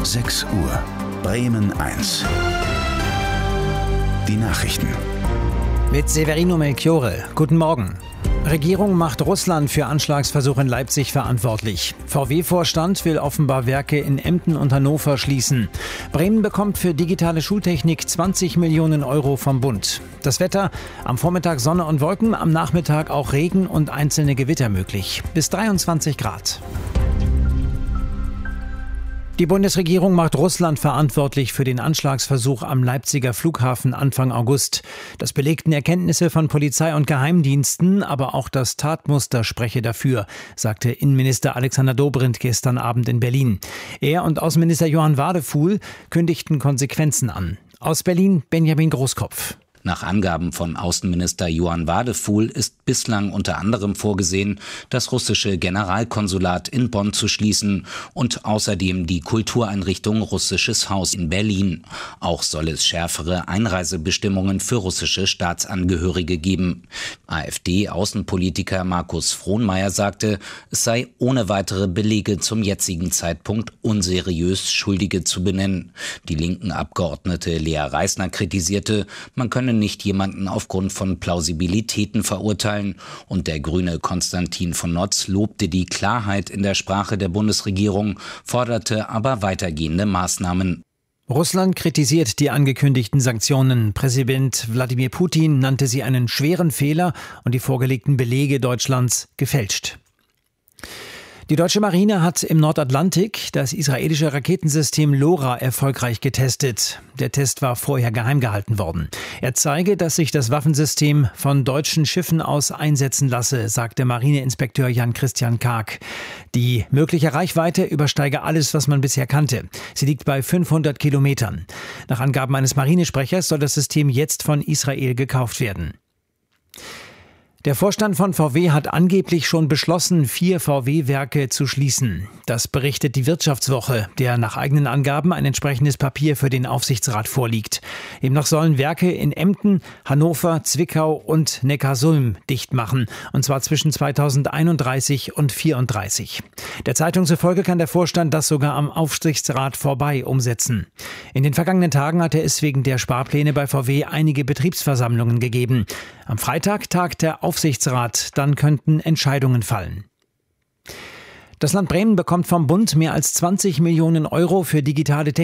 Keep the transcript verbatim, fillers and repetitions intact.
sechs Uhr. Bremen eins. Die Nachrichten. Mit Severino Melchiorre. Guten Morgen. Regierung macht Russland für Anschlagsversuch in Leipzig verantwortlich. V W-Vorstand will offenbar Werke in Emden und Hannover schließen. Bremen bekommt für digitale Schultechnik zwanzig Millionen Euro vom Bund. Das Wetter: am Vormittag Sonne und Wolken, am Nachmittag auch Regen und einzelne Gewitter möglich. Bis dreiundzwanzig Grad. Die Bundesregierung macht Russland verantwortlich für den Anschlagsversuch am Leipziger Flughafen Anfang August. Das belegten Erkenntnisse von Polizei und Geheimdiensten, aber auch das Tatmuster spreche dafür, sagte Innenminister Alexander Dobrindt gestern Abend in Berlin. Er und Außenminister Johann Wadefuhl kündigten Konsequenzen an. Aus Berlin Benjamin Großkopf. Nach Angaben von Außenminister Johann Wadefuhl ist bislang unter anderem vorgesehen, das russische Generalkonsulat in Bonn zu schließen und außerdem die Kultureinrichtung Russisches Haus in Berlin. Auch soll es schärfere Einreisebestimmungen für russische Staatsangehörige geben. AfD-Außenpolitiker Markus Frohnmayer sagte, es sei ohne weitere Belege zum jetzigen Zeitpunkt unseriös, Schuldige zu benennen. Die linken Abgeordnete Lea Reisner kritisierte, man könne nicht jemanden aufgrund von Plausibilitäten verurteilen, und der Grüne Konstantin von Notz lobte die Klarheit in der Sprache der Bundesregierung, forderte aber weitergehende Maßnahmen. Russland kritisiert die angekündigten Sanktionen. Präsident Wladimir Putin nannte sie einen schweren Fehler und die vorgelegten Belege Deutschlands gefälscht. Die deutsche Marine hat im Nordatlantik das israelische Raketensystem LoRa erfolgreich getestet. Der Test war vorher geheim gehalten worden. Er zeige, dass sich das Waffensystem von deutschen Schiffen aus einsetzen lasse, sagte Marineinspekteur Jan-Christian Karg. Die mögliche Reichweite übersteige alles, was man bisher kannte. Sie liegt bei fünfhundert Kilometern. Nach Angaben eines Marinesprechers soll das System jetzt von Israel gekauft werden. Der Vorstand von V W hat angeblich schon beschlossen, vier V W-Werke zu schließen. Das berichtet die Wirtschaftswoche, der nach eigenen Angaben ein entsprechendes Papier für den Aufsichtsrat vorliegt. Demnach sollen Werke in Emden, Hannover, Zwickau und Neckarsulm dicht machen, und zwar zwischen zweitausendeinunddreißig und vierunddreißig. Der Zeitung zufolge kann der Vorstand das sogar am Aufsichtsrat vorbei umsetzen. In den vergangenen Tagen hatte es wegen der Sparpläne bei V W einige Betriebsversammlungen gegeben. Am Freitag tagt der Aufsichtsrat, dann könnten Entscheidungen fallen. Das Land Bremen bekommt vom Bund mehr als zwanzig Millionen Euro für digitale Technik.